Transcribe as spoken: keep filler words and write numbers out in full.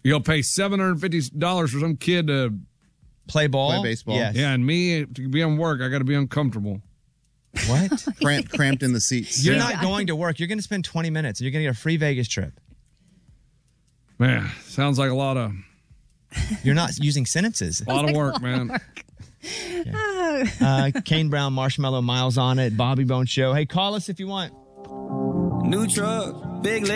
You'll pay seven hundred fifty dollars for some kid to play ball, play baseball. Yes. Yeah, and me to be on work, I got to be uncomfortable. What? Cramp, cramped in the seats. You're Yeah. not going to work. You're going to spend twenty minutes, and you're going to get a free Vegas trip. Man, sounds like a lot of You're not using sentences. a lot of work, man. Uh, Kane Brown, Marshmallow, Miles on it, Bobby Bone Show. Hey, call us if you want. New truck, big